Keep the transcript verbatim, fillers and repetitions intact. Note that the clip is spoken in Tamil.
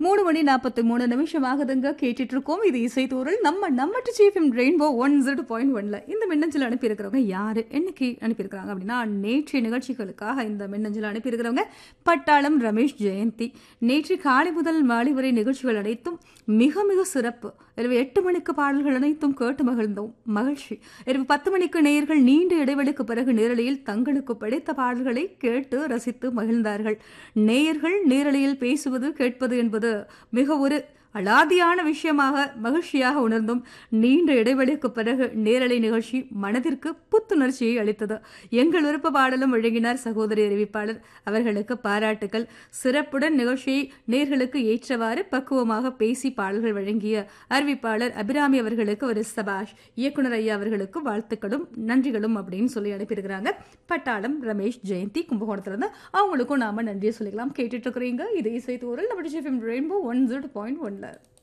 மூணு மணி நாற்பத்தி மூணு நிமிஷம் ஆகுதுங்க. கேட்டுட்டு இருக்கோம். இது இசைத்தூரல் நம்ம நம்ம chief rainbow one zero point ஒன்ல இந்த மின்னஞ்சல் அனுப்பியிருக்கிறவங்க யாரு என்னைக்கு அனுப்பியிருக்கிறாங்க அப்படின்னா, நேற்றைய நிகழ்ச்சிகளுக்காக இந்த மின்னஞ்சல் அனுப்பியிருக்கிறவங்க பட்டாளம் ரமேஷ் ஜெயந்தி. நேற்று காலை முதல் மாலை வரை நிகழ்ச்சிகள் அனைத்தும் மிக மிக சிறப்பு. இரவு எட்டு மணிக்கு பாடல்கள் அனைத்தும் கேட்டு மகிழ்ந்தோம், மகிழ்ச்சி. இரவு பத்து மணிக்கு நேயர்கள் நீண்ட இடைவெளிக்கு பிறகு நேரலையில் தங்களுக்கு பிடித்த பாடல்களை கேட்டு ரசித்து மகிழ்ந்தார்கள். நேயர்கள் நேரலையில் பேசுவது கேட்பது என்பது மிக ஒரு அலாதியான விஷயமாக மகிழ்ச்சியாக உணர்ந்தும், நீண்ட இடைவெளிக்கு பிறகு நேரலை நிகழ்ச்சி மனதிற்கு புத்துணர்ச்சியை அளித்தது. எங்கள் விருப்ப பாடலும் வழங்கினார் சகோதரி அறிவிப்பாளர், அவர்களுக்கு பாராட்டுக்கள். சிறப்புடன் நிகழ்ச்சியை நேர்களுக்கு ஏற்றவாறு பக்குவமாக பேசி பாடல்கள் வழங்கிய அறிவிப்பாளர் அபிராமி அவர்களுக்கு ஒரு சபாஷ். இயக்குனர் ஐயா அவர்களுக்கு வாழ்த்துக்களும் நன்றிகளும் அப்படின்னு சொல்லி அனுப்பியிருக்கிறாங்க பட்டாளம் ரமேஷ் ஜெயந்தி கும்பகோணத்திலிருந்து. அவங்களுக்கும் நாம நன்றியை சொல்லிக்கலாம். கேட்டுட்டு இருக்கிறீங்க இது இசைத்தூரல் நம்ம ரெயின்போ ஒன் ஜீரோ பாயிண்ட் ஒன்ல.